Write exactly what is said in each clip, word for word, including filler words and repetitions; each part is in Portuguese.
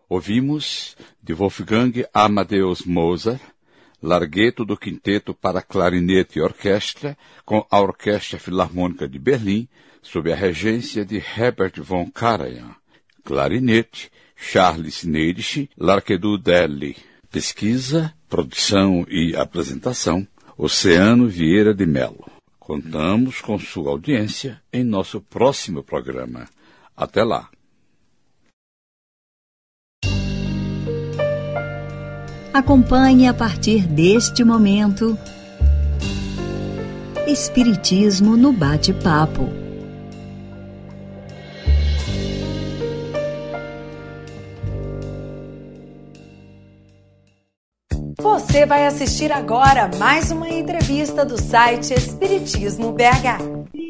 Ouvimos de Wolfgang Amadeus Mozart, Larghetto do Quinteto para Clarinete e Orquestra, com a Orquestra Filarmônica de Berlim, sob a regência de Herbert von Karajan. Clarinete, Charles Neirisch, Larquedou Delli. Pesquisa, produção e apresentação, Oceano Vieira de Mello. Contamos com sua audiência em nosso próximo programa. Até lá. Acompanhe a partir deste momento Espiritismo no Bate-Papo. Você vai assistir agora mais uma entrevista do site Espiritismo B H.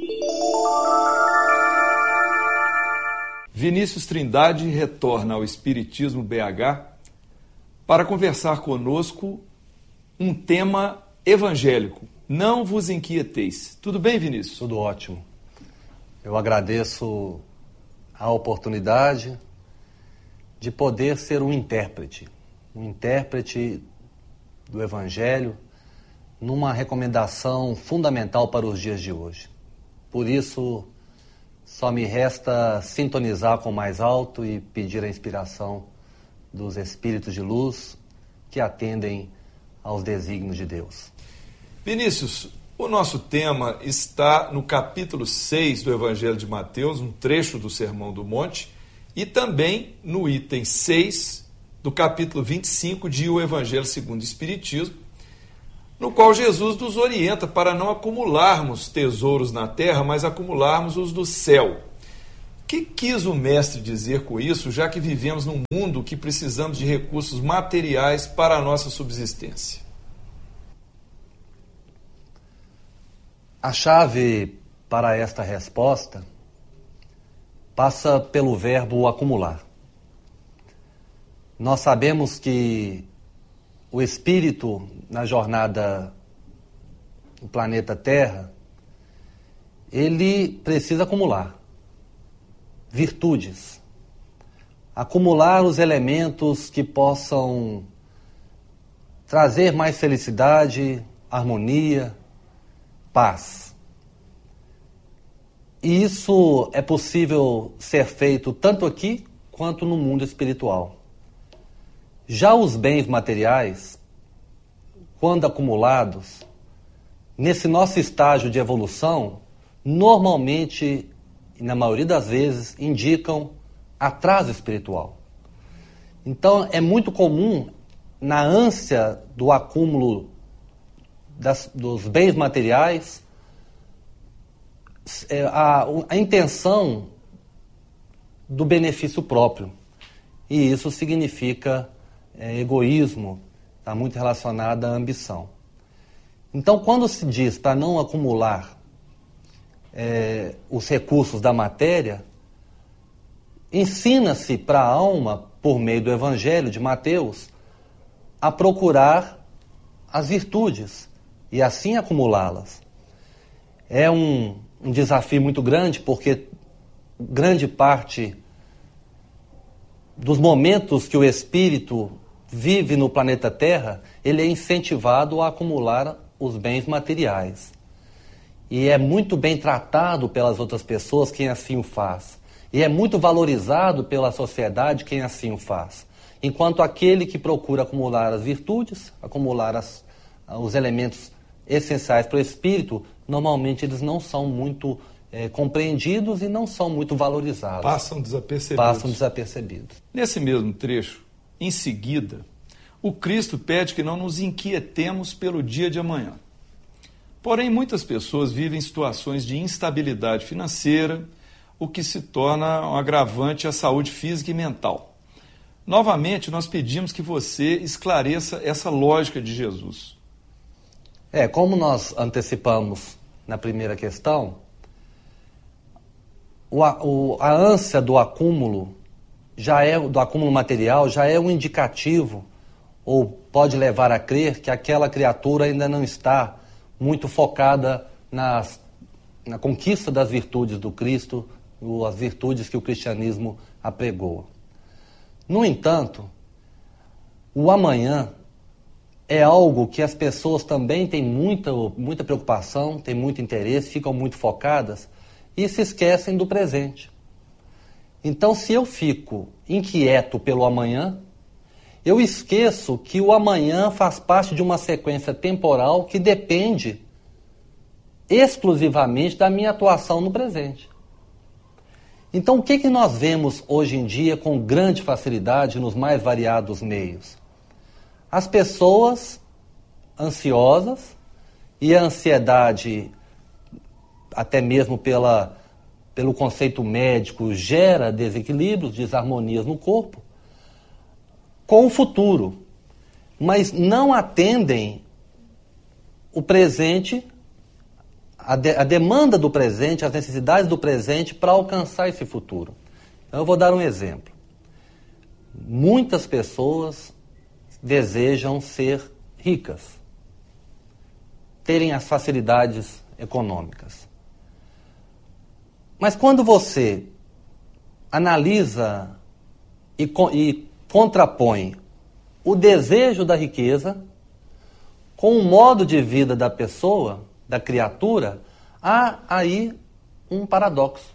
Vinícius Trindade retorna ao Espiritismo B H para conversar conosco um tema evangélico. Não vos inquieteis. Tudo bem, Vinícius? Tudo ótimo. Eu agradeço a oportunidade de poder ser um intérprete, um intérprete do Evangelho numa recomendação fundamental para os dias de hoje. Por isso, só me resta sintonizar com o mais alto e pedir a inspiração dos espíritos de luz que atendem aos desígnios de Deus. Vinícius, o nosso tema está no capítulo seis do Evangelho de Mateus, um trecho do Sermão do Monte, e também no item seis do capítulo vinte e cinco de O Evangelho segundo o Espiritismo, no qual Jesus nos orienta para não acumularmos tesouros na terra, mas acumularmos os do céu. O que quis o mestre dizer com isso, já que vivemos num mundo que precisamos de recursos materiais para a nossa subsistência? A chave para esta resposta passa pelo verbo acumular. Nós sabemos que o espírito, na jornada do planeta Terra, ele precisa acumular virtudes, acumular os elementos que possam trazer mais felicidade, harmonia, paz. E isso é possível ser feito tanto aqui quanto no mundo espiritual. Já os bens materiais, quando acumulados, nesse nosso estágio de evolução, normalmente, e na maioria das vezes, indicam atraso espiritual. Então, é muito comum, na ânsia do acúmulo das, dos bens materiais, a, a intenção do benefício próprio. E isso significa É, egoísmo, está muito relacionado à ambição. Então, quando se diz para não acumular é, os recursos da matéria, ensina-se para a alma, por meio do Evangelho de Mateus, a procurar as virtudes e assim acumulá-las. É um, um desafio muito grande, porque grande parte dos momentos que o espírito vive no planeta Terra, ele é incentivado a acumular os bens materiais. E é muito bem tratado pelas outras pessoas quem assim o faz. E é muito valorizado pela sociedade quem assim o faz. Enquanto aquele que procura acumular as virtudes, acumular as, os elementos essenciais para o espírito, normalmente eles não são muito é, compreendidos e não são muito valorizados. Passam desapercebidos. Passam desapercebidos. Nesse mesmo trecho, em seguida, o Cristo pede que não nos inquietemos pelo dia de amanhã. Porém, muitas pessoas vivem situações de instabilidade financeira, o que se torna um agravante à saúde física e mental. Novamente, nós pedimos que você esclareça essa lógica de Jesus. É, como nós antecipamos na primeira questão, o, o, a ânsia do acúmulo já é do acúmulo material já é um indicativo, ou pode levar a crer que aquela criatura ainda não está muito focada nas, na conquista das virtudes do Cristo, ou as virtudes que o cristianismo apregoa. No entanto, o amanhã é algo que as pessoas também têm muita, muita preocupação, têm muito interesse, ficam muito focadas e se esquecem do presente. Então, se eu fico inquieto pelo amanhã, eu esqueço que o amanhã faz parte de uma sequência temporal que depende exclusivamente da minha atuação no presente. Então, o que, que nós vemos hoje em dia com grande facilidade nos mais variados meios? As pessoas ansiosas, e a ansiedade, até mesmo pela, pelo conceito médico, gera desequilíbrios, desarmonias no corpo, com o futuro, mas não atendem o presente, a, de, a demanda do presente, as necessidades do presente para alcançar esse futuro. Então, eu vou dar um exemplo. Muitas pessoas desejam ser ricas, terem as facilidades econômicas. Mas quando você analisa e, e contrapõe o desejo da riqueza com o modo de vida da pessoa, da criatura, há aí um paradoxo.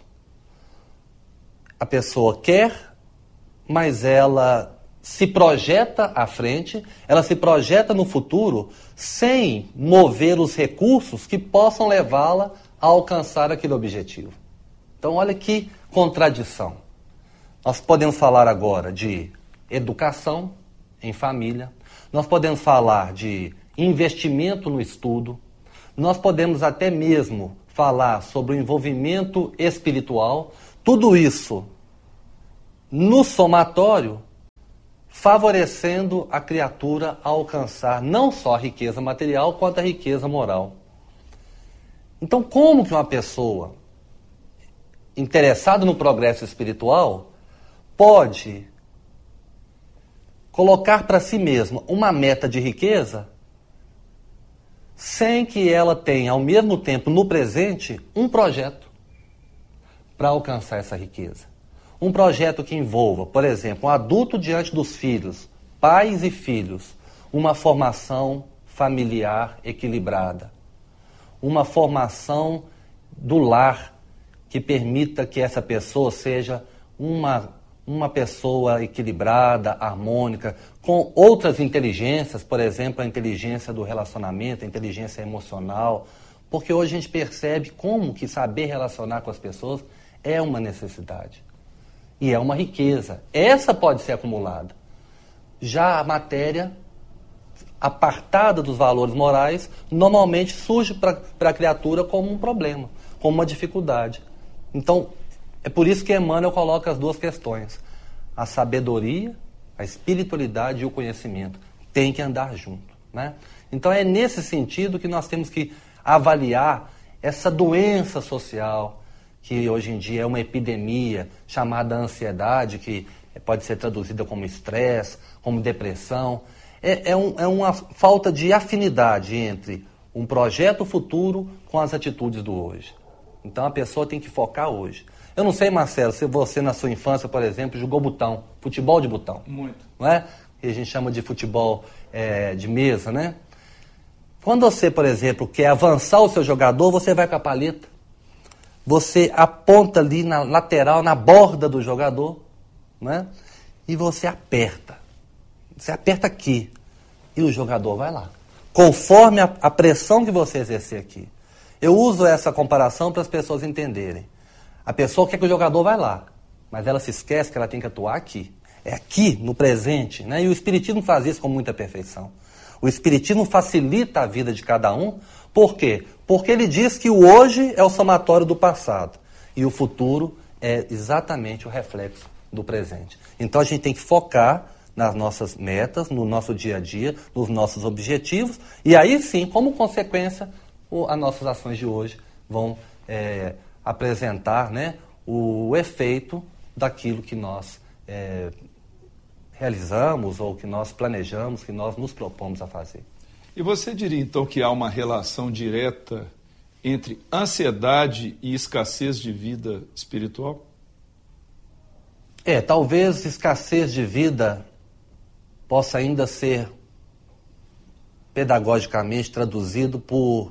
A pessoa quer, mas ela se projeta à frente, ela se projeta no futuro sem mover os recursos que possam levá-la a alcançar aquele objetivo. Então, olha que contradição. Nós podemos falar agora de educação em família, nós podemos falar de investimento no estudo, nós podemos até mesmo falar sobre o envolvimento espiritual, tudo isso no somatório, favorecendo a criatura a alcançar não só a riqueza material, quanto a riqueza moral. Então, como que uma pessoa interessada no progresso espiritual pode colocar para si mesma uma meta de riqueza sem que ela tenha, ao mesmo tempo, no presente, um projeto para alcançar essa riqueza? Um projeto que envolva, por exemplo, um adulto diante dos filhos, pais e filhos, uma formação familiar equilibrada, uma formação do lar que permita que essa pessoa seja uma, uma pessoa equilibrada, harmônica, com outras inteligências, por exemplo, a inteligência do relacionamento, a inteligência emocional, porque hoje a gente percebe como que saber relacionar com as pessoas é uma necessidade. E é uma riqueza. Essa pode ser acumulada. Já a matéria, apartada dos valores morais, normalmente surge para a criatura como um problema, como uma dificuldade. Então, é por isso que Emmanuel coloca as duas questões. A sabedoria, a espiritualidade e o conhecimento têm que andar junto, né? Então, é nesse sentido que nós temos que avaliar essa doença social, que hoje em dia é uma epidemia chamada ansiedade, que pode ser traduzida como estresse, como depressão. É, é, um, é uma falta de afinidade entre um projeto futuro com as atitudes do hoje. Então a pessoa tem que focar hoje. Eu não sei, Marcelo, se você na sua infância, por exemplo, jogou botão, futebol de botão. Muito. Não é? Que a gente chama de futebol é, de mesa, né? Quando você, por exemplo, quer avançar o seu jogador, você vai com a paleta. Você aponta ali na lateral, na borda do jogador, né? E você aperta. Você aperta aqui. E o jogador vai lá. Conforme a, a pressão que você exercer aqui. Eu uso essa comparação para as pessoas entenderem. A pessoa quer que o jogador vá lá, mas ela se esquece que ela tem que atuar aqui. É aqui, no presente, né? E o Espiritismo faz isso com muita perfeição. O Espiritismo facilita a vida de cada um. Por quê? Porque ele diz que o hoje é o somatório do passado e o futuro é exatamente o reflexo do presente. Então a gente tem que focar nas nossas metas, no nosso dia a dia, nos nossos objetivos, e aí sim, como consequência, o, as nossas ações de hoje vão é, apresentar, né, o efeito daquilo que nós é, realizamos ou que nós planejamos, que nós nos propomos a fazer. E você diria, então, que há uma relação direta entre ansiedade e escassez de vida espiritual? É, talvez escassez de vida possa ainda ser pedagogicamente traduzido por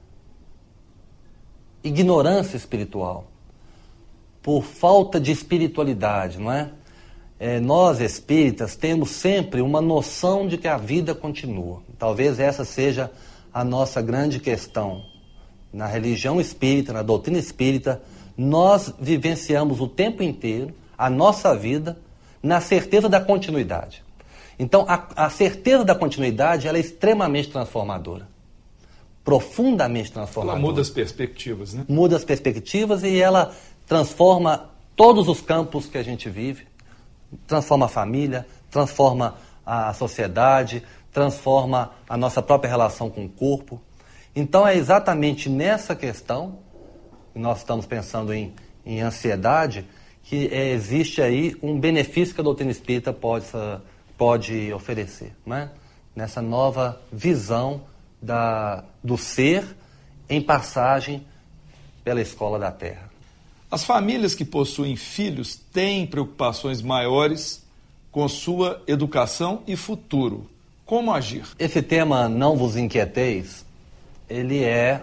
ignorância espiritual, por falta de espiritualidade, não é? É, nós espíritas temos sempre uma noção de que a vida continua. Talvez essa seja a nossa grande questão. Na religião espírita, na doutrina espírita, nós vivenciamos o tempo inteiro a nossa vida na certeza da continuidade. Então, a, a certeza da continuidade ela é extremamente transformadora. Profundamente transformadora. Ela muda as perspectivas, né? Muda as perspectivas e ela transforma todos os campos que a gente vive. Transforma a família, transforma a sociedade, transforma a nossa própria relação com o corpo. Então, é exatamente nessa questão, que nós estamos pensando em, em ansiedade, que é, existe aí um benefício que a doutrina espírita pode, pode oferecer, né? Nessa nova visão da, do ser em passagem pela escola da Terra. As famílias que possuem filhos têm preocupações maiores com sua educação e futuro. Como agir? Esse tema, não vos inquieteis, ele é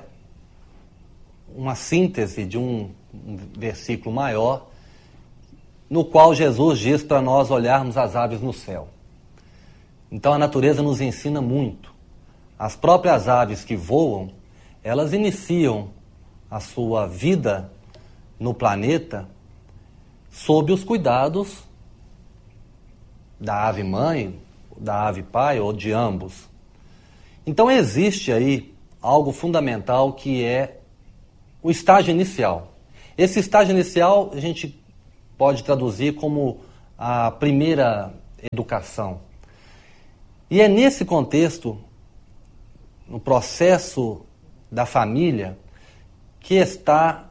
uma síntese de um, um versículo maior, no qual Jesus diz para nós olharmos as aves no céu. Então a natureza nos ensina muito. As próprias aves que voam, elas iniciam a sua vida no planeta sob os cuidados da ave mãe, da ave pai ou de ambos. Então existe aí algo fundamental que é o estágio inicial. Esse estágio inicial a gente pode traduzir como a primeira educação. E é nesse contexto, no processo da família, que está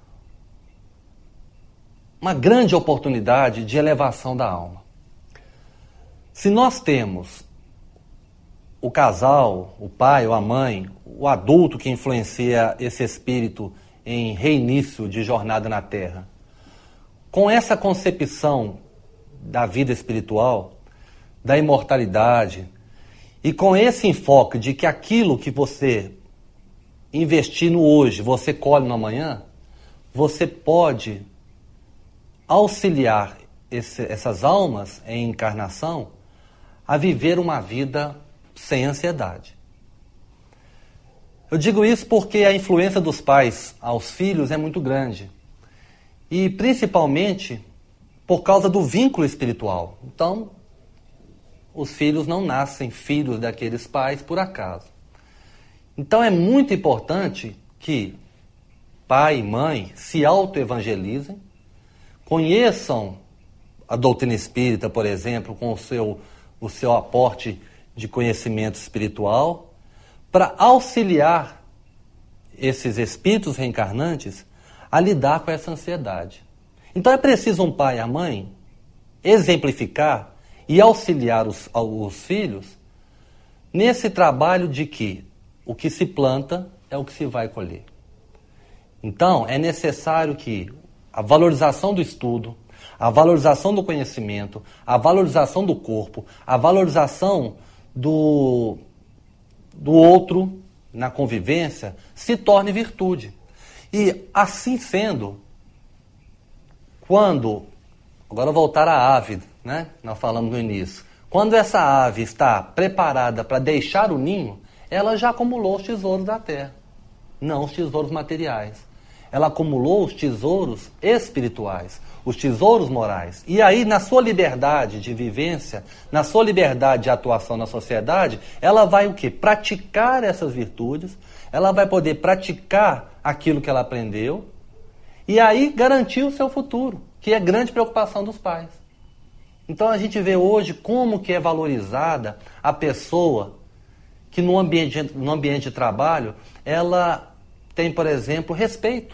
uma grande oportunidade de elevação da alma. Se nós temos o casal, o pai ou a mãe, o adulto que influencia esse espírito em reinício de jornada na Terra, com essa concepção da vida espiritual, da imortalidade, e com esse enfoque de que aquilo que você investir no hoje, você colhe no amanhã, você pode auxiliar esse, essas almas em encarnação a viver uma vida sem ansiedade. Eu digo isso porque a influência dos pais aos filhos é muito grande. E principalmente por causa do vínculo espiritual. Então, os filhos não nascem filhos daqueles pais por acaso. Então é muito importante que pai e mãe se autoevangelizem, conheçam a doutrina espírita, por exemplo, com o seu, o seu aporte de conhecimento espiritual, para auxiliar esses espíritos reencarnantes a lidar com essa ansiedade. Então é preciso um pai e a mãe exemplificar e auxiliar os, os filhos nesse trabalho de que o que se planta é o que se vai colher. Então é necessário que a valorização do estudo, a valorização do conhecimento, a valorização do corpo, a valorização do, do outro na convivência se torne virtude. E assim sendo, quando, agora voltar à ave, né? Nós falamos no início, quando essa ave está preparada para deixar o ninho, ela já acumulou os tesouros da terra, não os tesouros materiais. Ela acumulou os tesouros espirituais, os tesouros morais. E aí, na sua liberdade de vivência, na sua liberdade de atuação na sociedade, ela vai o quê? Praticar essas virtudes, ela vai poder praticar aquilo que ela aprendeu e aí garantir o seu futuro, que é grande preocupação dos pais. Então a gente vê hoje como que é valorizada a pessoa que no ambiente, no ambiente de trabalho, ela tem, por exemplo, respeito.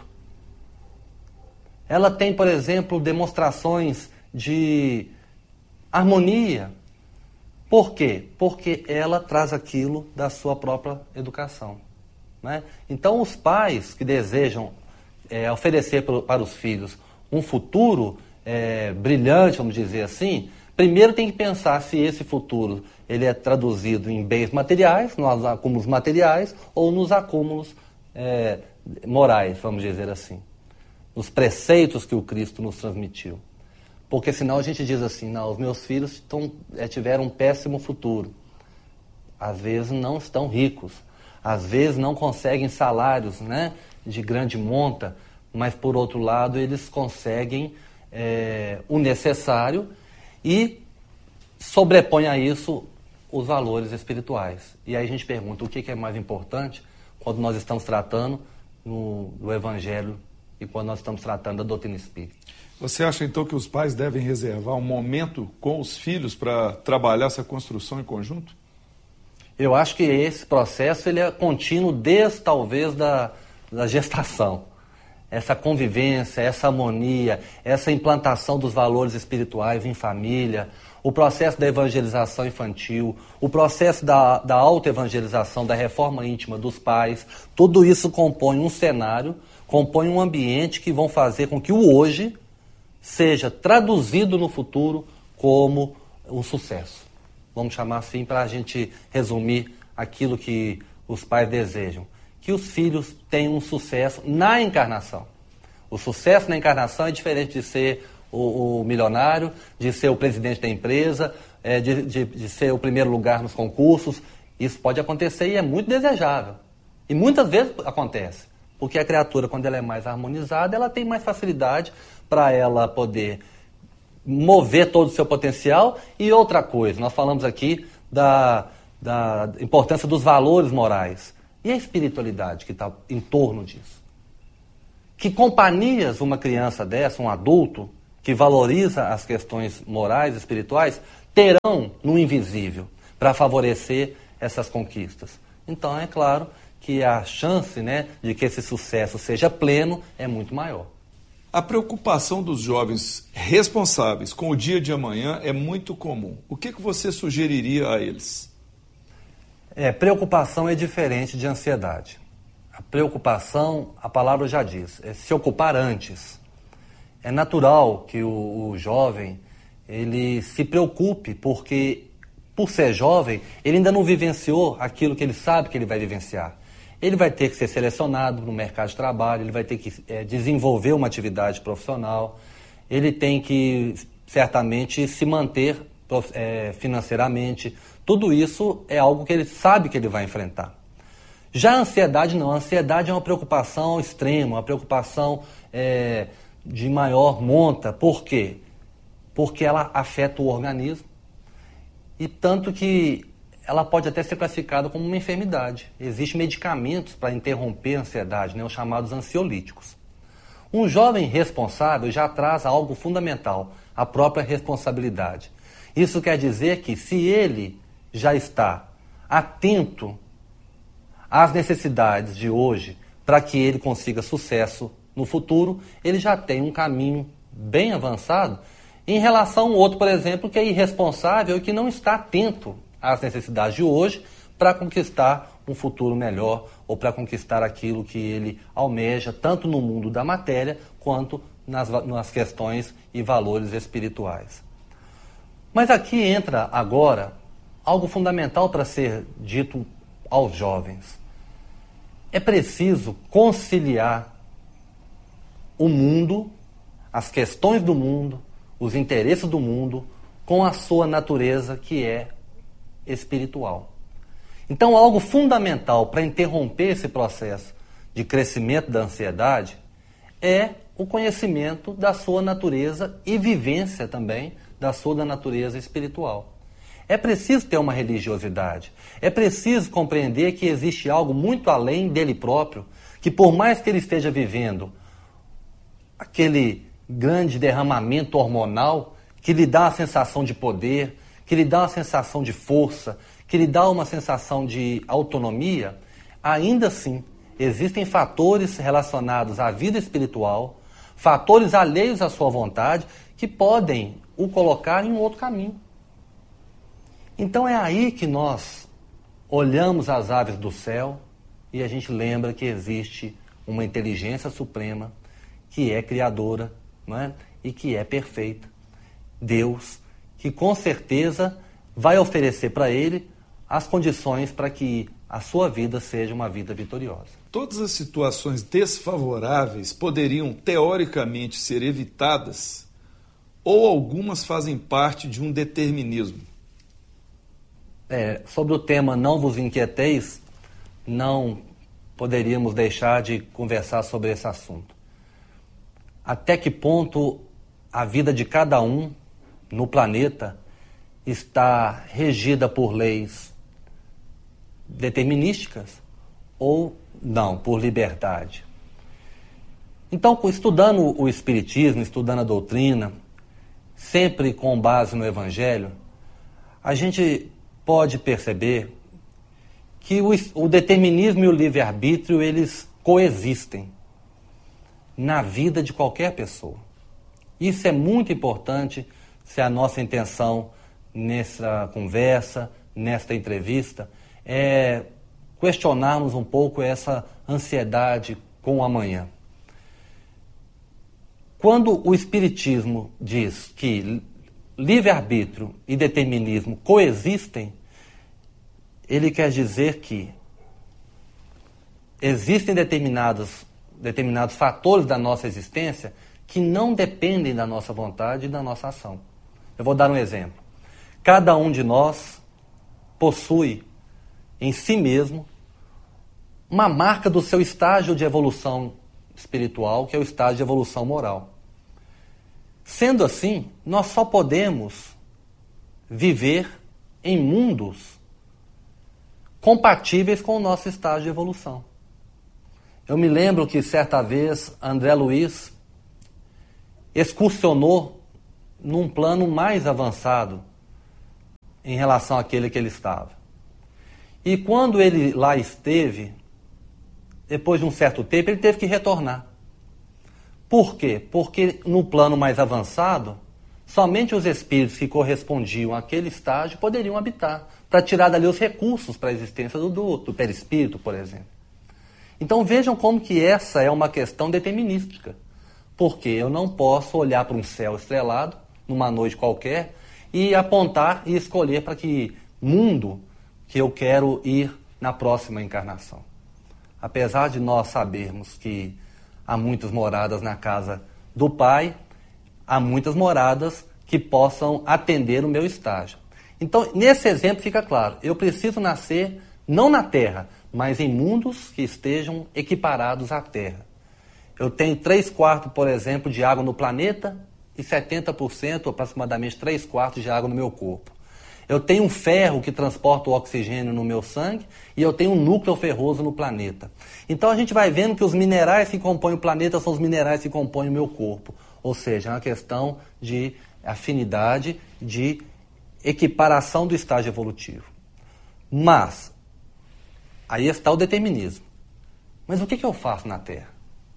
Ela tem, por exemplo, demonstrações de harmonia. Por quê? Porque ela traz aquilo da sua própria educação, né? Então, os pais que desejam é, oferecer para os filhos um futuro é, brilhante, vamos dizer assim, primeiro tem que pensar se esse futuro ele é traduzido em bens materiais, nos acúmulos materiais, ou nos acúmulos é, morais, vamos dizer assim. Nos preceitos que o Cristo nos transmitiu. Porque senão a gente diz assim, não, os meus filhos tão, é, tiveram um péssimo futuro. Às vezes não estão ricos, às vezes não conseguem salários, né, de grande monta, mas por outro lado eles conseguem é, o necessário e sobrepõe a isso os valores espirituais. E aí a gente pergunta, o que, que é mais importante quando nós estamos tratando no, do Evangelho e quando nós estamos tratando da doutrina espírita? Você acha então que os pais devem reservar um momento com os filhos para trabalhar essa construção em conjunto? Eu acho que esse processo ele é contínuo desde talvez da, da gestação. Essa convivência, essa harmonia, essa implantação dos valores espirituais em família, o processo da evangelização infantil, o processo da, da autoevangelização, da reforma íntima dos pais, tudo isso compõe um cenário, compõe um ambiente que vão fazer com que o hoje seja traduzido no futuro como um sucesso. Vamos chamar assim para a gente resumir aquilo que os pais desejam. Que os filhos tenham um sucesso na encarnação. O sucesso na encarnação é diferente de ser o, o milionário, de ser o presidente da empresa, é, de, de, de ser o primeiro lugar nos concursos. Isso pode acontecer e é muito desejável. E muitas vezes acontece. Porque a criatura, quando ela é mais harmonizada, ela tem mais facilidade para ela poder mover todo o seu potencial. E outra coisa, nós falamos aqui da, da importância dos valores morais. E a espiritualidade que está em torno disso? Que companhias uma criança dessa, um adulto, que valoriza as questões morais, espirituais, terão no invisível para favorecer essas conquistas? Então, é claro que a chance, né, de que esse sucesso seja pleno é muito maior. A preocupação dos jovens responsáveis com o dia de amanhã é muito comum. O que, que você sugeriria a eles? É, preocupação é diferente de ansiedade. A preocupação, a palavra já diz, é se ocupar antes. É natural que o, o jovem ele se preocupe, porque, por ser jovem, ele ainda não vivenciou aquilo que ele sabe que ele vai vivenciar. Ele vai ter que ser selecionado no mercado de trabalho, ele vai ter que é, desenvolver uma atividade profissional, ele tem que, certamente, se manter é, financeiramente. Tudo isso é algo que ele sabe que ele vai enfrentar. Já a ansiedade não. A ansiedade é uma preocupação extrema, uma preocupação é, de maior monta. Por quê? Porque ela afeta o organismo e tanto que ela pode até ser classificada como uma enfermidade. Existem medicamentos para interromper a ansiedade, né, os chamados ansiolíticos. Um jovem responsável já traz algo fundamental, a própria responsabilidade. Isso quer dizer que se ele já está atento às necessidades de hoje para que ele consiga sucesso no futuro, ele já tem um caminho bem avançado em relação ao outro, por exemplo, que é irresponsável e que não está atento às necessidades de hoje para conquistar um futuro melhor ou para conquistar aquilo que ele almeja, tanto no mundo da matéria quanto nas, nas questões e valores espirituais. Mas aqui entra agora algo fundamental para ser dito aos jovens. É preciso conciliar o mundo, as questões do mundo, os interesses do mundo, com a sua natureza que é espiritual. Então, algo fundamental para interromper esse processo de crescimento da ansiedade é o conhecimento da sua natureza e vivência também da sua natureza espiritual. É preciso ter uma religiosidade. É preciso compreender que existe algo muito além dele próprio, que por mais que ele esteja vivendo aquele grande derramamento hormonal que lhe dá a sensação de poder, que lhe dá uma sensação de força, que lhe dá uma sensação de autonomia, ainda assim existem fatores relacionados à vida espiritual, fatores alheios à sua vontade, que podem o colocar em um outro caminho. Então é aí que nós olhamos as aves do céu e a gente lembra que existe uma inteligência suprema que é criadora, não é? e que é perfeita. Deus, que com certeza vai oferecer para ele as condições para que a sua vida seja uma vida vitoriosa. Todas as situações desfavoráveis poderiam, teoricamente, ser evitadas, ou algumas fazem parte de um determinismo? É, sobre o tema Não Vos Inquieteis, não poderíamos deixar de conversar sobre esse assunto. Até que ponto a vida de cada um no planeta está regida por leis determinísticas ou não, por liberdade. Então, estudando o Espiritismo, estudando a doutrina, sempre com base no Evangelho, a gente pode perceber que o, o determinismo e o livre-arbítrio, eles coexistem na vida de qualquer pessoa. Isso é muito importante se a nossa intenção nessa conversa, nesta entrevista, é questionarmos um pouco essa ansiedade com o amanhã. Quando o Espiritismo diz que livre-arbítrio e determinismo coexistem, ele quer dizer que existem determinados, determinados fatores da nossa existência que não dependem da nossa vontade e da nossa ação. Eu vou dar um exemplo. Cada um de nós possui em si mesmo uma marca do seu estágio de evolução espiritual, que é o estágio de evolução moral. Sendo assim, nós só podemos viver em mundos compatíveis com o nosso estágio de evolução. Eu me lembro que certa vez André Luiz excursionou num plano mais avançado em relação àquele que ele estava. E quando ele lá esteve, depois de um certo tempo, ele teve que retornar. Por quê? Porque no plano mais avançado, somente os espíritos que correspondiam àquele estágio poderiam habitar, para tirar dali os recursos para a existência do, do, do perispírito, por exemplo. Então vejam como que essa é uma questão determinística. Porque eu não posso olhar para um céu estrelado, numa noite qualquer, e apontar e escolher para que mundo que eu quero ir na próxima encarnação. Apesar de nós sabermos que há muitas moradas na casa do Pai, há muitas moradas que possam atender o meu estágio. Então, nesse exemplo fica claro, eu preciso nascer não na Terra, mas em mundos que estejam equiparados à Terra. Eu tenho três quartos, por exemplo, de água no planeta e setenta por cento, aproximadamente três quartos de água no meu corpo. Eu tenho um ferro que transporta o oxigênio no meu sangue e eu tenho um núcleo ferroso no planeta. Então a gente vai vendo que os minerais que compõem o planeta são os minerais que compõem o meu corpo. Ou seja, é uma questão de afinidade, de equiparação do estágio evolutivo. Mas, aí está o determinismo. Mas o que, que eu faço na Terra?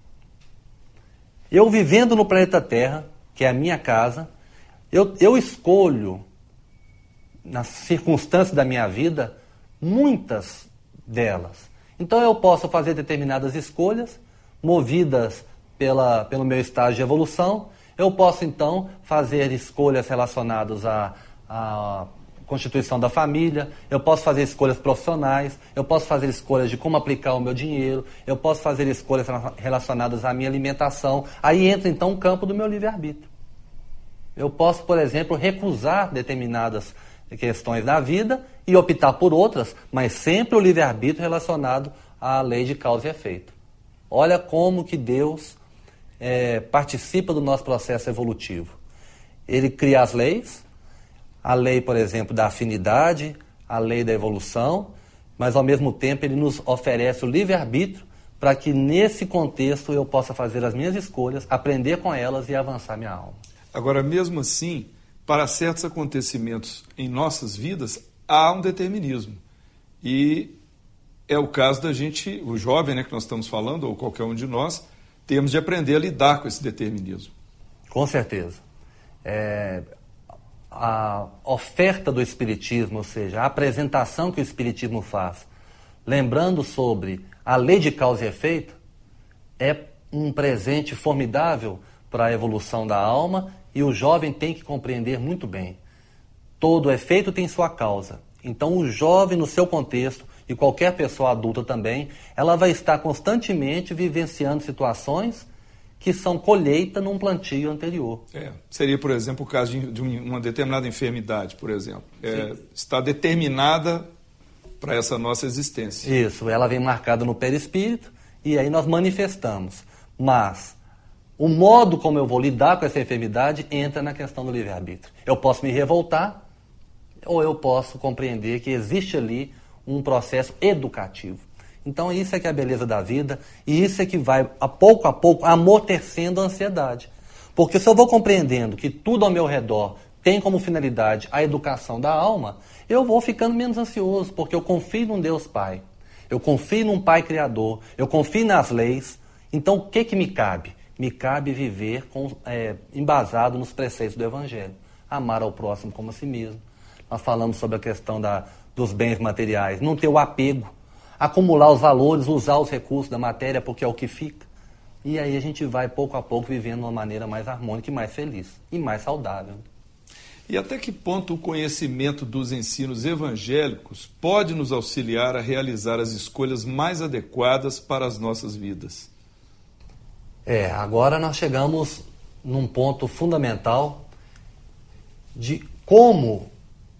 Eu vivendo no planeta Terra, que é a minha casa, eu, eu escolho, nas circunstâncias da minha vida, muitas delas. Então eu posso fazer determinadas escolhas, movidas pela, pelo meu estágio de evolução. Eu posso então fazer escolhas relacionadas à, à constituição da família, eu posso fazer escolhas profissionais, eu posso fazer escolhas de como aplicar o meu dinheiro, eu posso fazer escolhas relacionadas à minha alimentação. Aí entra então o campo do meu livre-arbítrio. Eu posso, por exemplo, recusar determinadas questões da vida e optar por outras, mas sempre o livre-arbítrio relacionado à lei de causa e efeito. Olha como que Deus é, participa do nosso processo evolutivo. Ele cria as leis, a lei, por exemplo, da afinidade, a lei da evolução, mas ao mesmo tempo ele nos oferece o livre-arbítrio para que nesse contexto eu possa fazer as minhas escolhas, aprender com elas e avançar minha alma. Agora, mesmo assim, para certos acontecimentos em nossas vidas, há um determinismo. E é o caso da gente, o jovem, né, que nós estamos falando, ou qualquer um de nós, temos de aprender a lidar com esse determinismo. Com certeza. É, a oferta do Espiritismo, ou seja, a apresentação que o Espiritismo faz, lembrando sobre a lei de causa e efeito, é um presente formidável para a evolução da alma, e o jovem tem que compreender muito bem. Todo efeito tem sua causa. Então o jovem, no seu contexto, e qualquer pessoa adulta também, ela vai estar constantemente vivenciando situações que são colheita num plantio anterior. É, seria, por exemplo, o caso de, de uma determinada enfermidade, por exemplo. É, está determinada para essa nossa existência. Isso, ela vem marcada no perispírito e aí nós manifestamos. Mas o modo como eu vou lidar com essa enfermidade entra na questão do livre-arbítrio. Eu posso me revoltar ou eu posso compreender que existe ali um processo educativo. Então isso é que é a beleza da vida e isso é que vai, a pouco a pouco, amortecendo a ansiedade. Porque se eu vou compreendendo que tudo ao meu redor tem como finalidade a educação da alma, eu vou ficando menos ansioso, porque eu confio num Deus Pai, eu confio num Pai Criador, eu confio nas leis. Então o que que me cabe? Me cabe viver com, é, embasado nos preceitos do Evangelho. Amar ao próximo como a si mesmo. Nós falamos sobre a questão da, dos bens materiais, não ter o apego, acumular os valores, usar os recursos da matéria porque é o que fica. E aí a gente vai pouco a pouco vivendo de uma maneira mais harmônica e mais feliz e mais saudável. E até que ponto o conhecimento dos ensinos evangélicos pode nos auxiliar a realizar as escolhas mais adequadas para as nossas vidas? É, agora nós chegamos num ponto fundamental de como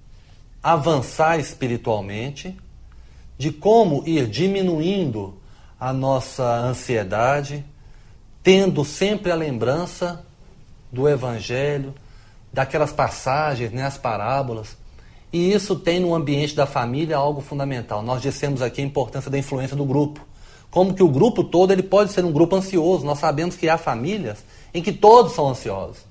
avançar espiritualmente, de como ir diminuindo a nossa ansiedade, tendo sempre a lembrança do Evangelho, daquelas passagens, né, as parábolas. E isso tem no ambiente da família algo fundamental. Nós dissemos aqui a importância da influência do grupo. Como que o grupo todo ele pode ser um grupo ansioso. Nós sabemos que há famílias em que todos são ansiosos.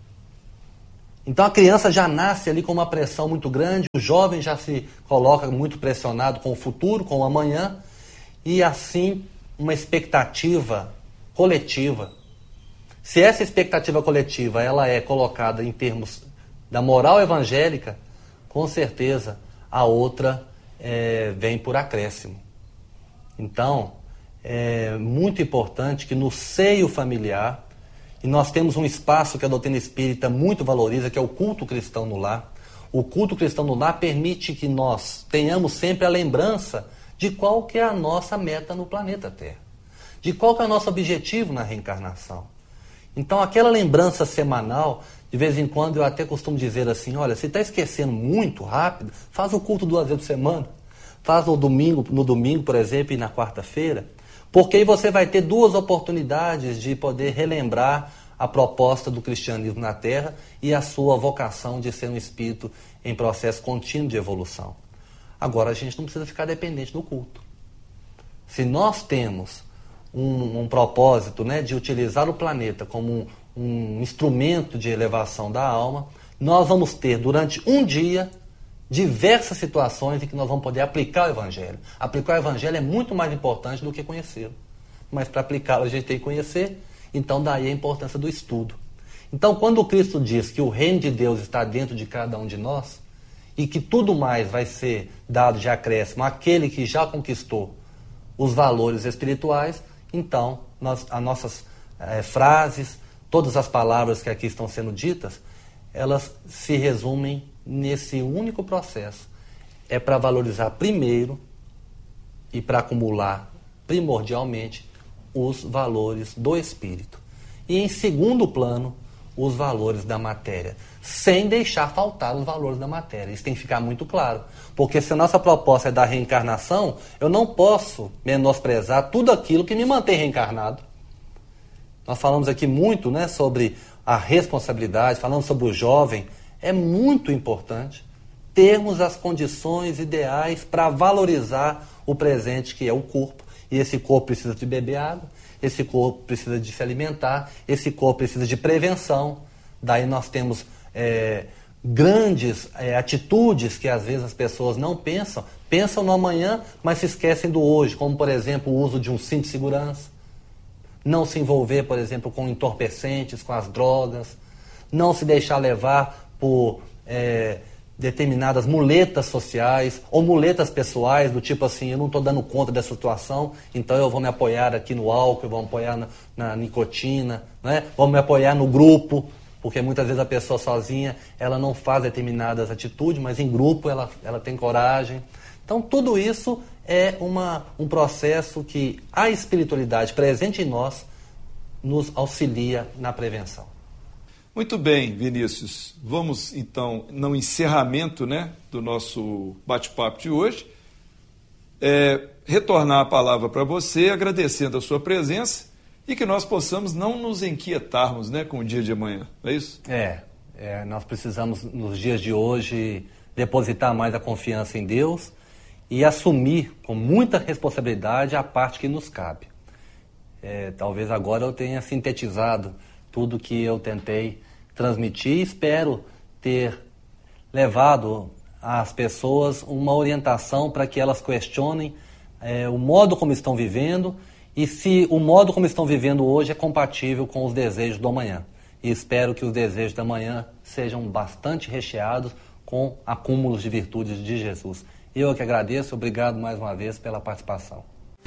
Então a criança já nasce ali com uma pressão muito grande, o jovem já se coloca muito pressionado com o futuro, com o amanhã, e assim uma expectativa coletiva. Se essa expectativa coletiva ela é colocada em termos da moral evangélica, com certeza a outra é, vem por acréscimo. Então, é muito importante que no seio familiar, e nós temos um espaço que a doutrina espírita muito valoriza, que é o culto cristão no lar. O culto cristão no lar permite que nós tenhamos sempre a lembrança de qual que é a nossa meta no planeta Terra, de qual que é o nosso objetivo na reencarnação. Então aquela lembrança semanal, de vez em quando eu até costumo dizer assim, olha, se está esquecendo muito rápido, faz o culto duas vezes por semana, faz no domingo, no domingo, por exemplo, e na quarta-feira, porque aí você vai ter duas oportunidades de poder relembrar a proposta do cristianismo na Terra e a sua vocação de ser um espírito em processo contínuo de evolução. Agora, a gente não precisa ficar dependente do culto. Se nós temos um, um propósito, né, de utilizar o planeta como um, um instrumento de elevação da alma, nós vamos ter, durante um dia, diversas situações em que nós vamos poder aplicar o Evangelho. Aplicar o Evangelho é muito mais importante do que conhecê-lo. Mas para aplicá-lo a gente tem que conhecer, então daí a importância do estudo. Então quando o Cristo diz que o reino de Deus está dentro de cada um de nós, e que tudo mais vai ser dado de acréscimo àquele que já conquistou os valores espirituais, então nós, as nossas é, frases, todas as palavras que aqui estão sendo ditas, elas se resumem nesse único processo. É para valorizar primeiro e para acumular primordialmente os valores do espírito. E em segundo plano, os valores da matéria, sem deixar faltar os valores da matéria. Isso tem que ficar muito claro. Porque se a nossa proposta é da reencarnação, eu não posso menosprezar tudo aquilo que me mantém reencarnado. Nós falamos aqui muito, né, sobre a responsabilidade, falamos sobre o jovem. É muito importante termos as condições ideais para valorizar o presente, que é o corpo. E esse corpo precisa de beber água, esse corpo precisa de se alimentar, esse corpo precisa de prevenção. Daí nós temos é, grandes é, atitudes que às vezes as pessoas não pensam, pensam no amanhã, mas se esquecem do hoje, como por exemplo o uso de um cinto de segurança, não se envolver, por exemplo, com entorpecentes, com as drogas, não se deixar levar por é, determinadas muletas sociais ou muletas pessoais, do tipo assim, eu não estou dando conta dessa situação, então eu vou me apoiar aqui no álcool, eu vou me apoiar na, na nicotina, né? Vou me apoiar no grupo, porque muitas vezes a pessoa sozinha, ela não faz determinadas atitudes, mas em grupo ela, ela tem coragem. Então tudo isso é uma, um processo que a espiritualidade presente em nós nos auxilia na prevenção. Muito bem, Vinícius. Vamos, então, no encerramento, né, do nosso bate-papo de hoje, é, retornar a palavra para você, agradecendo a sua presença e que nós possamos não nos inquietarmos, né, com o dia de amanhã. Não é isso? É, é, nós precisamos, nos dias de hoje, depositar mais a confiança em Deus e assumir com muita responsabilidade a parte que nos cabe. É, talvez agora eu tenha sintetizado tudo que eu tentei transmitir. Espero ter levado às pessoas uma orientação para que elas questionem é, o modo como estão vivendo e se o modo como estão vivendo hoje é compatível com os desejos do amanhã. E espero que os desejos da manhã sejam bastante recheados com acúmulos de virtudes de Jesus. Eu que agradeço, obrigado mais uma vez pela participação.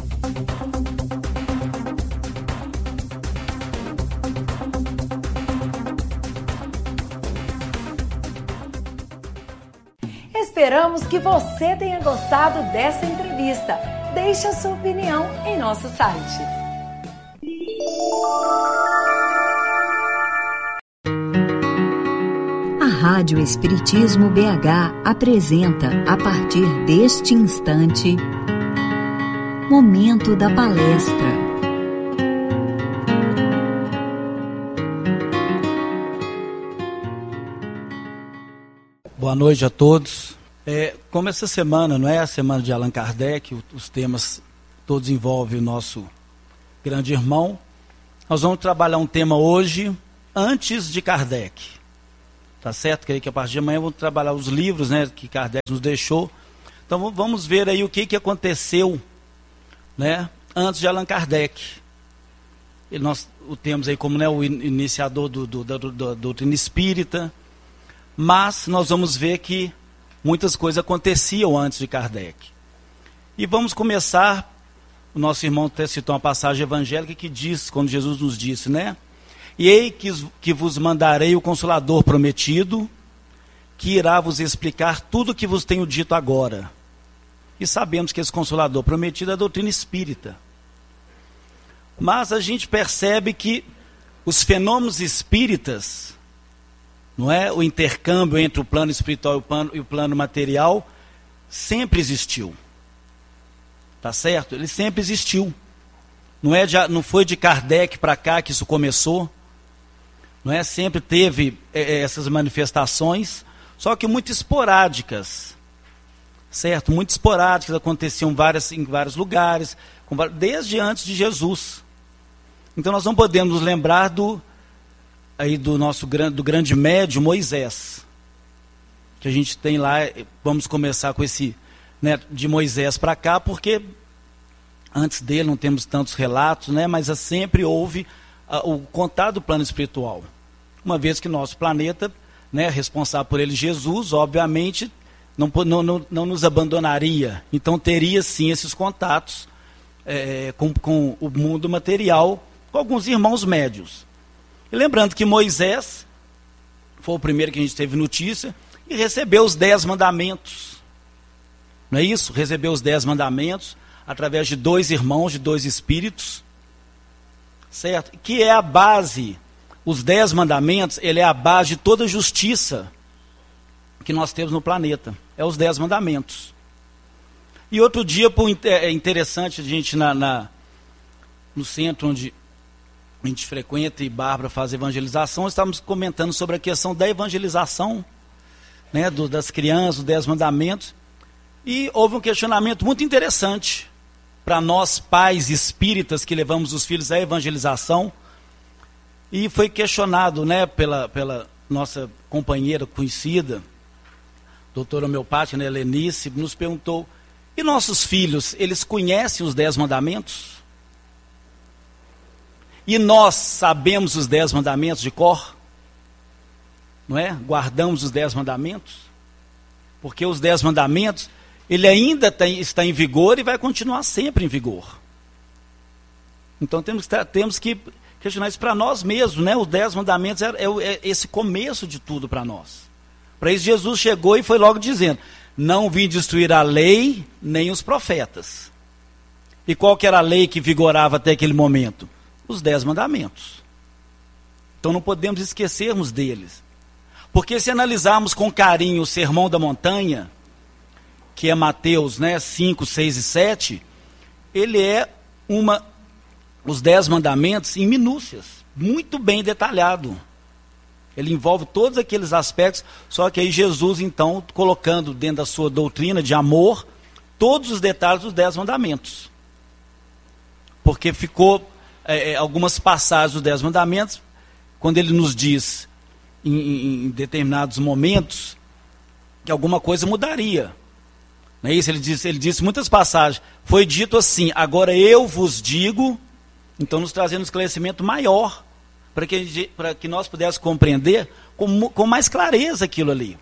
Esperamos que você tenha gostado dessa entrevista. Deixe a sua opinião em nosso site. A Rádio Espiritismo B H apresenta, a partir deste instante, Momento da Palestra. Boa noite a todos. É, como essa semana não é a semana de Allan Kardec, os temas todos envolvem o nosso grande irmão, nós vamos trabalhar um tema hoje antes de Kardec. Tá certo? Que, que a partir de amanhã vamos trabalhar os livros, né, que Kardec nos deixou. Então vamos ver aí o que, que aconteceu, né, antes de Allan Kardec. E nós o temos aí como, né, o iniciador do, do, do, do, da doutrina espírita, mas nós vamos ver que muitas coisas aconteciam antes de Kardec. E vamos começar, o nosso irmão até citou uma passagem evangélica que diz, quando Jesus nos disse, né? E ei que, que vos mandarei o Consolador prometido, que irá vos explicar tudo o que vos tenho dito agora. E sabemos que esse Consolador prometido é a doutrina espírita. Mas a gente percebe que os fenômenos espíritas, não é? O intercâmbio entre o plano espiritual e o plano, e o plano material sempre existiu. Tá certo? Ele sempre existiu. Não, é de, não foi de Kardec para cá que isso começou. Não é? Sempre teve é, essas manifestações, só que muito esporádicas. Certo? Muito esporádicas, aconteciam várias, em vários lugares, desde antes de Jesus. Então nós não podemos nos lembrar do aí do nosso do grande médium Moisés, que a gente tem lá. Vamos começar com esse, né, de Moisés para cá, porque antes dele não temos tantos relatos, né, mas sempre houve uh, o contato do plano espiritual, uma vez que nosso planeta, né, responsável por ele, Jesus, obviamente não, não, não, não nos abandonaria, então teria sim esses contatos é, com, com o mundo material, com alguns irmãos médios. E lembrando que Moisés foi o primeiro que a gente teve notícia e recebeu os dez mandamentos. Não é isso? Recebeu os dez mandamentos através de dois irmãos, de dois espíritos. Certo? Que é a base, os dez mandamentos, ele é a base de toda a justiça que nós temos no planeta. É os dez mandamentos. E outro dia, é interessante, a gente na, na, no centro onde a gente frequenta e Bárbara faz evangelização, estávamos comentando sobre a questão da evangelização, né, do, das crianças, dos dez mandamentos, e houve um questionamento muito interessante para nós pais espíritas que levamos os filhos à evangelização, e foi questionado, né, pela, pela nossa companheira conhecida, doutora homeopática, né, Helenice, nos perguntou, e nossos filhos, eles conhecem os dez mandamentos? E nós sabemos os dez mandamentos de cor? Não é? Guardamos os dez mandamentos? Porque os dez mandamentos, ele ainda tem, está em vigor e vai continuar sempre em vigor. Então temos, temos que questionar isso para nós mesmos, né? Os dez mandamentos é, é, é esse começo de tudo para nós. Para isso Jesus chegou e foi logo dizendo, não vim destruir a lei nem os profetas. E qual que era a lei que vigorava até aquele momento? Os dez mandamentos. Então não podemos esquecermos deles. Porque se analisarmos com carinho o Sermão da Montanha, que é Mateus, né, cinco, seis e sete, ele é uma, os dez mandamentos em minúcias, muito bem detalhado. Ele envolve todos aqueles aspectos, só que aí Jesus, então, colocando dentro da sua doutrina de amor, todos os detalhes dos dez mandamentos. Porque ficou é, algumas passagens dos dez mandamentos, quando ele nos diz, em, em determinados momentos, que alguma coisa mudaria. Não é isso? Ele disse, ele disse muitas passagens, foi dito assim, agora eu vos digo, então nos trazendo um esclarecimento maior, para que, para que nós pudéssemos compreender com, com mais clareza aquilo ali.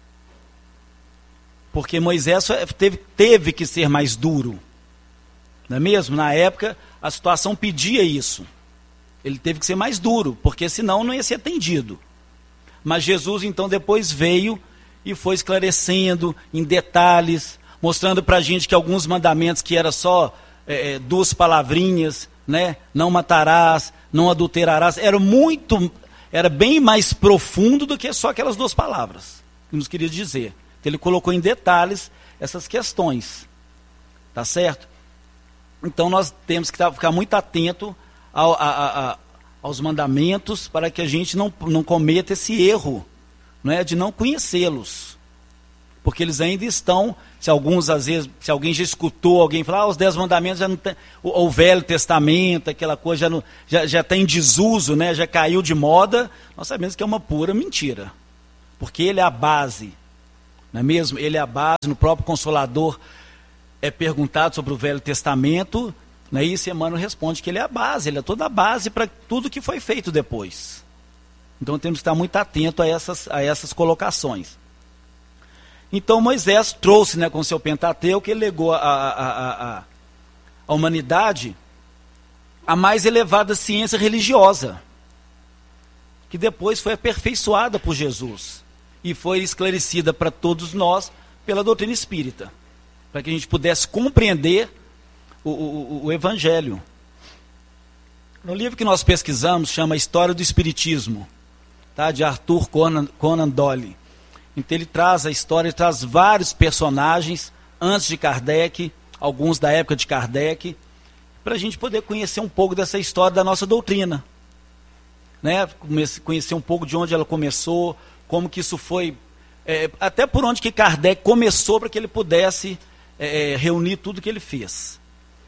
Porque Moisés teve, teve que ser mais duro. Não é mesmo? Na época, a situação pedia isso. Ele teve que ser mais duro, porque senão não ia ser atendido. Mas Jesus, então, depois veio e foi esclarecendo em detalhes, mostrando para a gente que alguns mandamentos que era só é, duas palavrinhas, né? Não matarás, não adulterarás, era muito, era bem mais profundo do que só aquelas duas palavras que nos queria dizer. Então, ele colocou em detalhes essas questões, tá certo? Então nós temos que ficar muito atento ao, a, a, a, aos mandamentos para que a gente não, não cometa esse erro, não é, de não conhecê-los. Porque eles ainda estão, se alguns às vezes, se alguém já escutou alguém falar, ah, os dez mandamentos já não tem, o, o Velho Testamento, aquela coisa já, não, já, já está em desuso, né, já caiu de moda, nós sabemos que é uma pura mentira. Porque ele é a base, não é mesmo? Ele é a base, no próprio Consolador é perguntado sobre o Velho Testamento, né, e esse Emmanuel responde que ele é a base, ele é toda a base para tudo que foi feito depois. Então temos que estar muito atento a essas, a essas colocações. Então Moisés trouxe, né, com o seu Pentateuco, ele legou a, a, a, a, a humanidade a mais elevada ciência religiosa, que depois foi aperfeiçoada por Jesus e foi esclarecida para todos nós pela doutrina espírita, para que a gente pudesse compreender o, o, o Evangelho. No livro que nós pesquisamos, chama História do Espiritismo, tá, de Arthur Conan, Conan Doyle. Então ele traz a história, ele traz vários personagens antes de Kardec, alguns da época de Kardec, para a gente poder conhecer um pouco dessa história da nossa doutrina, né? Conhecer um pouco de onde ela começou, como que isso foi, é, até por onde que Kardec começou para que ele pudesse é, reunir tudo que ele fez.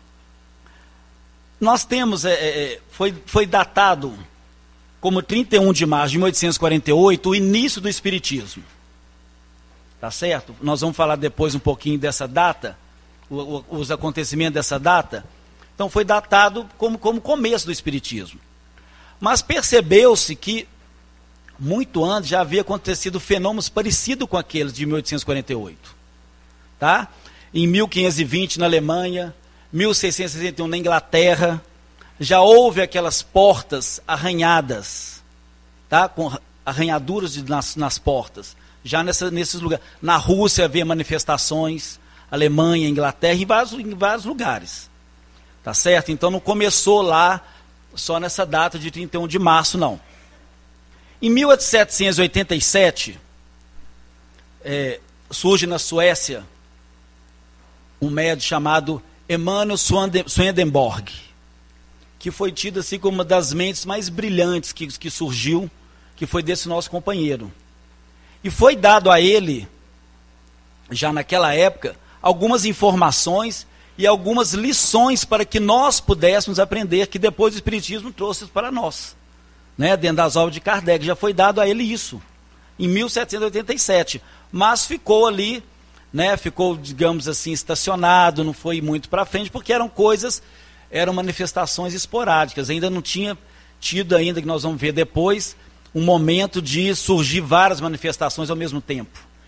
Nós temos, é, é, foi, foi datado como trinta e um de março de mil oitocentos e quarenta e oito o início do Espiritismo. Tá certo? Nós vamos falar depois um pouquinho dessa data, o, o, os acontecimentos dessa data. Então foi datado como, como começo do Espiritismo. Mas percebeu-se que, muito antes, já havia acontecido fenômenos parecidos com aqueles de mil oitocentos e quarenta e oito. Tá? Em mil quinhentos e vinte na Alemanha, mil seiscentos e sessenta e um na Inglaterra, já houve aquelas portas arranhadas, tá? Com arranhaduras de, nas, nas portas. Já nessa, nesses lugares. Na Rússia havia manifestações, Alemanha, Inglaterra, em vários, em vários lugares. Tá certo? Então não começou lá só nessa data de trinta e um de março, não. Em mil setecentos e oitenta e sete, é, surge na Suécia um médium chamado Emanuel Swedenborg, que foi tido assim como uma das mentes mais brilhantes que, que surgiu, que foi desse nosso companheiro. E foi dado a ele, já naquela época, algumas informações e algumas lições para que nós pudéssemos aprender, que depois o Espiritismo trouxe para nós. Né? Dentro das obras de Kardec, já foi dado a ele isso, em mil setecentos e oitenta e sete. Mas ficou ali, né? Ficou, digamos assim, estacionado, não foi muito para frente, porque eram coisas, eram manifestações esporádicas. Ainda não tinha tido ainda, que nós vamos ver depois, um momento de surgir várias manifestações ao mesmo tempo.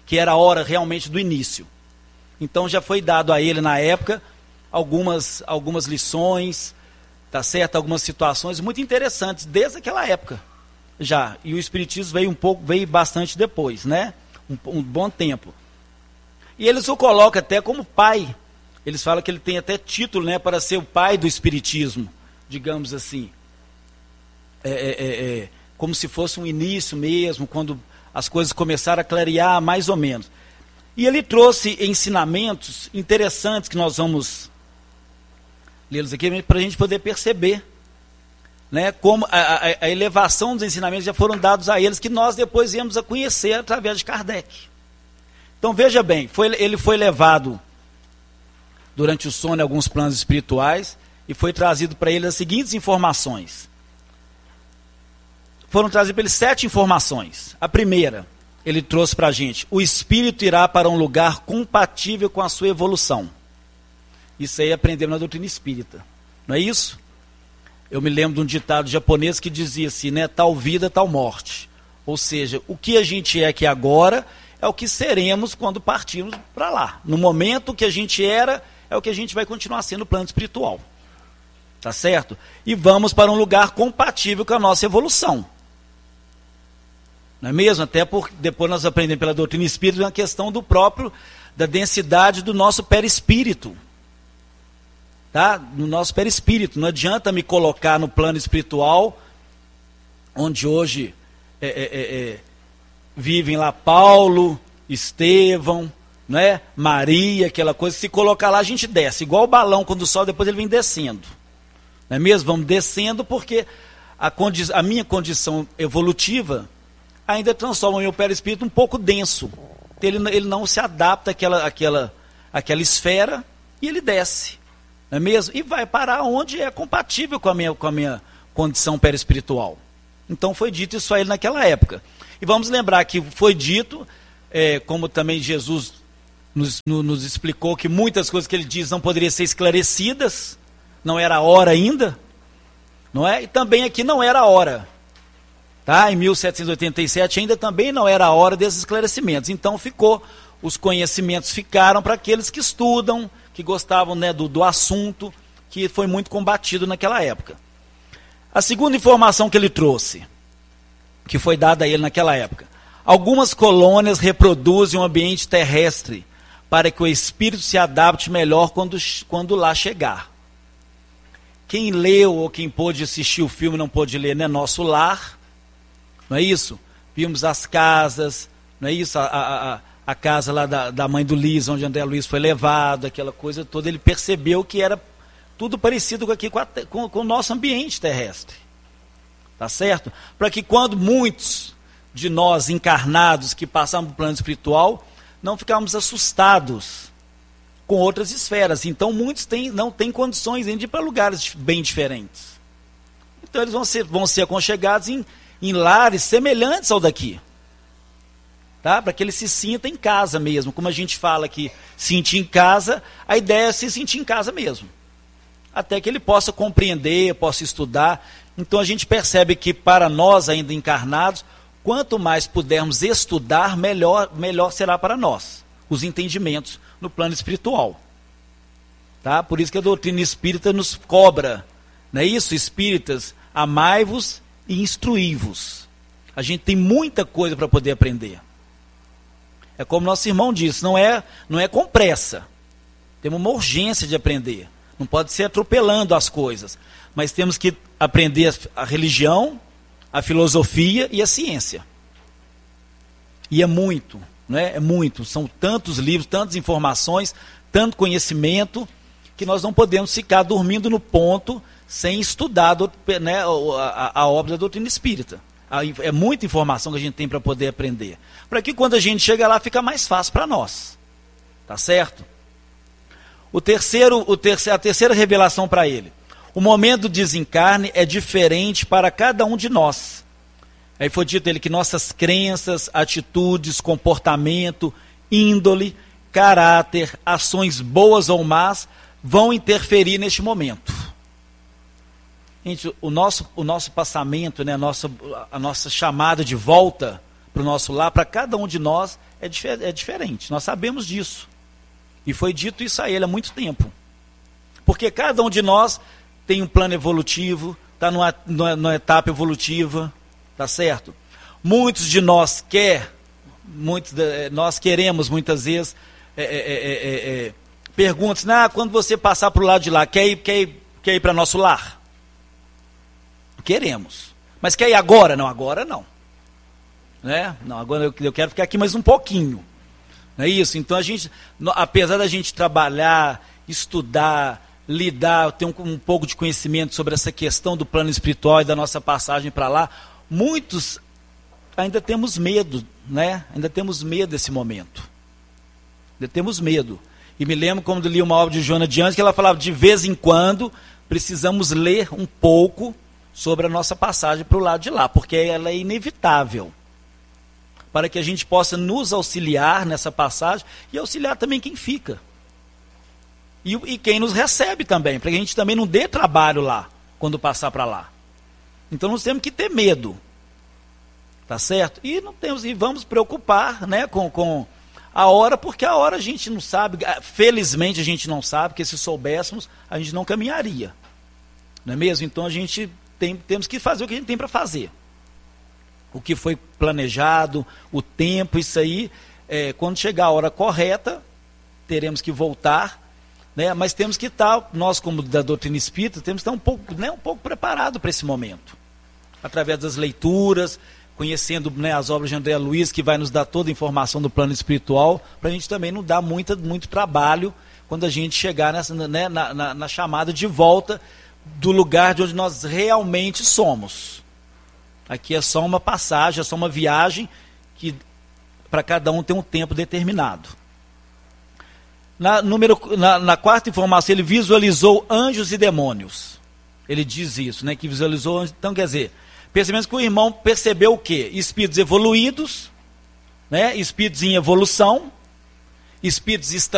que era a hora realmente do início. Então já foi dado a ele na época algumas, algumas lições, tá certo? Algumas situações muito interessantes desde aquela época já. E o Espiritismo veio um pouco, veio bastante depois, né? Um, um bom tempo. E eles o colocam até como pai. Eles falam que ele tem até título, né, para ser o pai do Espiritismo, digamos assim. É, é, é, como se fosse um início mesmo, quando as coisas começaram a clarear mais ou menos. E ele trouxe ensinamentos interessantes que nós vamos lê-los aqui para a gente poder perceber, né, como a, a, a elevação dos ensinamentos já foram dados a eles, que nós depois viemos a conhecer através de Kardec. Então veja bem, foi, ele foi levado durante o sono em alguns planos espirituais e foi trazido para ele as seguintes informações. Foram trazidas para ele sete informações. A primeira, ele trouxe para a gente: o espírito irá para um lugar compatível com a sua evolução. Isso aí aprendemos na doutrina espírita, não é isso? Eu me lembro de um ditado japonês que dizia assim, né, tal vida, tal morte. Ou seja, o que a gente é aqui agora é o que seremos quando partirmos para lá. No momento que a gente era, é o que a gente vai continuar sendo no plano espiritual. Tá certo? E vamos para um lugar compatível com a nossa evolução. Não é mesmo? Até porque depois nós aprendemos pela doutrina espírita uma questão do próprio, da densidade do nosso perispírito. Tá? No nosso perispírito. Não adianta me colocar no plano espiritual, onde hoje é, é, é, vivem lá Paulo, Estevão, não é? Maria, aquela coisa. Se colocar lá, a gente desce. Igual o balão, quando sobe, depois ele vem descendo. Não é mesmo? Vamos descendo porque a, condi a minha condição evolutiva ainda transforma o meu perispírito um pouco denso. Ele, ele não se adapta àquela, àquela, àquela esfera e ele desce. Não é mesmo? E vai parar onde é compatível com a minha, com a minha condição perispiritual. Então foi dito isso a ele naquela época. E vamos lembrar que foi dito, é, como também Jesus nos, no, nos explicou, que muitas coisas que ele diz não poderiam ser esclarecidas, não era a hora ainda, não é? E também aqui não era a hora. Tá? Em mil setecentos e oitenta e sete ainda também não era a hora desses esclarecimentos. Então ficou, os conhecimentos ficaram para aqueles que estudam, que gostavam, né, do, do assunto, que foi muito combatido naquela época. A segunda informação que ele trouxe, que foi dada a ele naquela época: algumas colônias reproduzem um ambiente terrestre para que o espírito se adapte melhor quando, quando lá chegar. Quem leu ou quem pôde assistir o filme não pôde ler, né? Nosso Lar, não é isso? Vimos as casas, não é isso? A, a, a, a casa lá da, da mãe do Luiz, onde André Luiz foi levado, aquela coisa toda. Ele percebeu que era tudo parecido com, aqui, com, a, com, com o nosso ambiente terrestre. Tá certo? Para que quando muitos de nós encarnados que passamos para o plano espiritual, não ficamos assustados com outras esferas. Então muitos têm, não têm condições de ir para lugares bem diferentes. Então eles vão ser, vão ser aconchegados em, em lares semelhantes ao daqui. Tá? Para que ele se sinta em casa mesmo. Como a gente fala que sentir em casa, a ideia é se sentir em casa mesmo. Até que ele possa compreender, possa estudar. Então a gente percebe que para nós ainda encarnados, quanto mais pudermos estudar, melhor, melhor será para nós os entendimentos no plano espiritual. Tá? Por isso que a doutrina espírita nos cobra, não é isso? Espíritas, amai-vos e instruí-vos. A gente tem muita coisa para poder aprender. É como nosso irmão disse, não é, não é com pressa. Temos uma urgência de aprender. Não pode ser atropelando as coisas. Mas temos que aprender a religião, a filosofia e a ciência. E é muito, não é? É muito. São tantos livros, tantas informações, tanto conhecimento, que nós não podemos ficar dormindo no ponto sem estudar, né, a, a obra da doutrina espírita. É muita informação que a gente tem para poder aprender. Para que quando a gente chega lá, fica mais fácil para nós. Tá certo? O terceiro, o terceiro, a terceira revelação para ele. O momento do desencarne é diferente para cada um de nós. Aí foi dito ele que nossas crenças, atitudes, comportamento, índole, caráter, ações boas ou más vão interferir neste momento. Gente, o nosso, o nosso passamento, né, a, nossa, a nossa chamada de volta para o nosso lar, para cada um de nós, é, difer é diferente. Nós sabemos disso. E foi dito isso a ele há muito tempo. Porque cada um de nós tem um plano evolutivo, está numa, numa, numa etapa evolutiva, tá certo? Muitos de nós quer, muitos de, nós queremos muitas vezes, é, é, é, é, perguntas, ah, quando você passar para o lado de lá, quer ir, quer ir, quer ir para nosso lar? Queremos. Mas quer ir agora? Não, agora não. Né? Não, agora eu, eu quero ficar aqui mais um pouquinho. Não é isso? Então a gente, apesar da gente trabalhar, estudar, lidar, ter um, um pouco de conhecimento sobre essa questão do plano espiritual e da nossa passagem para lá, muitos ainda temos medo, né? Ainda temos medo desse momento. Ainda temos medo. E me lembro quando li uma obra de Joana de Anjos, que ela falava, de vez em quando, precisamos ler um pouco sobre a nossa passagem para o lado de lá, porque ela é inevitável. Para que a gente possa nos auxiliar nessa passagem e auxiliar também quem fica. E, e quem nos recebe também, para que a gente também não dê trabalho lá, quando passar para lá. Então nós temos que ter medo. Tá certo? E, não temos, e vamos preocupar, né, com, com a hora, porque a hora a gente não sabe, felizmente a gente não sabe, porque se soubéssemos, a gente não caminharia. Não é mesmo? Então a gente tem, temos que fazer o que a gente tem para fazer. O que foi planejado, o tempo, isso aí, é, quando chegar a hora correta, teremos que voltar, né, mas temos que estar, nós como da doutrina espírita, temos que estar um pouco, né, um pouco preparado para esse momento. Através das leituras, conhecendo, né, as obras de André Luiz, que vai nos dar toda a informação do plano espiritual, para a gente também não dar muita, muito trabalho quando a gente chegar nessa, né, na, na, na chamada de volta do lugar de onde nós realmente somos. Aqui é só uma passagem, é só uma viagem que para cada um tem um tempo determinado. Na, número, na, na quarta informação, ele visualizou anjos e demônios. Ele diz isso, né, que visualizou anjos. Então, quer dizer, percebemos que o irmão percebeu o quê? Espíritos evoluídos, né, espíritos em evolução, espíritos